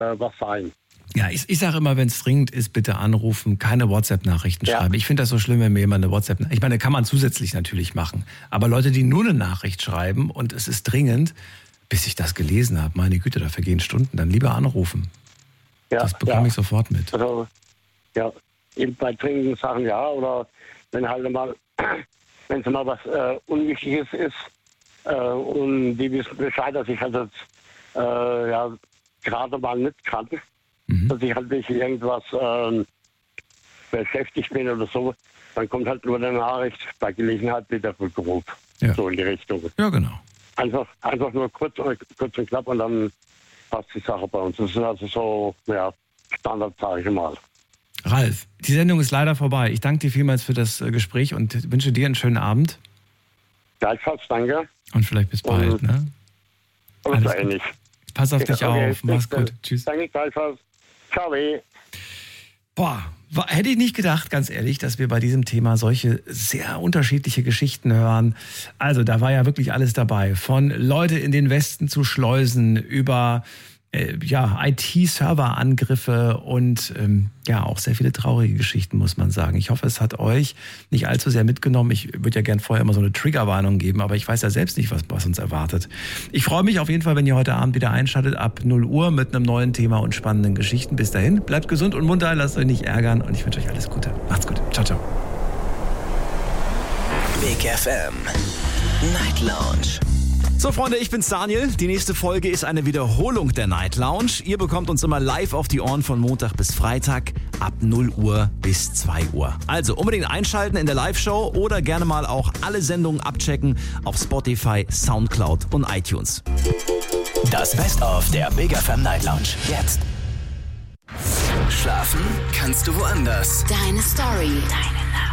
was sein. Ja, ich sage immer, wenn es dringend ist, bitte anrufen, keine WhatsApp-Nachrichten schreiben. Ich finde das so schlimm, wenn mir jemand eine WhatsApp... Ich meine, kann man zusätzlich natürlich machen. Aber Leute, die nur eine Nachricht schreiben und es ist dringend, bis ich das gelesen habe, meine Güte, da vergehen Stunden, dann lieber anrufen. Ja, das bekomme ich sofort mit. Also, ja, eben bei dringenden Sachen oder wenn halt mal, wenn es mal was Unwichtiges ist und die wissen Bescheid, dass ich halt jetzt gerade mal nicht kann, dass ich halt nicht irgendwas beschäftigt bin oder so, dann kommt halt nur eine Nachricht bei Gelegenheit wieder Rückruf. Ja. So in die Richtung. Ja, genau. Einfach nur kurz und knapp und dann passt die Sache bei uns. Das ist also so, Standard, sage ich mal. Ralf, die Sendung ist leider vorbei. Ich danke dir vielmals für das Gespräch und wünsche dir einen schönen Abend. Gleichfalls, danke. Und vielleicht bis bald, ne? Alles ähnlich. Pass auf dich auf. Mach's gut. Tschüss. Danke, gleichfalls. Ciao. Boah, hätte ich nicht gedacht, ganz ehrlich, dass wir bei diesem Thema solche sehr unterschiedliche Geschichten hören. Also da war ja wirklich alles dabei. Von Leute in den Westen zu schleusen über IT-Server-Angriffe und auch sehr viele traurige Geschichten, muss man sagen. Ich hoffe, es hat euch nicht allzu sehr mitgenommen. Ich würde ja gern vorher immer so eine Triggerwarnung geben, aber ich weiß ja selbst nicht, was uns erwartet. Ich freue mich auf jeden Fall, wenn ihr heute Abend wieder einschaltet ab 0 Uhr mit einem neuen Thema und spannenden Geschichten. Bis dahin, bleibt gesund und munter, lasst euch nicht ärgern und ich wünsche euch alles Gute. Macht's gut. Ciao, ciao. Big FM Night Lounge. So Freunde, ich bin's Daniel. Die nächste Folge ist eine Wiederholung der Night Lounge. Ihr bekommt uns immer live auf die Ohren von Montag bis Freitag ab 0 Uhr bis 2 Uhr. Also unbedingt einschalten in der Live-Show oder gerne mal auch alle Sendungen abchecken auf Spotify, Soundcloud und iTunes. Das Best-of der Big FM Night Lounge. Jetzt. Schlafen kannst du woanders. Deine Story. Deine Nacht.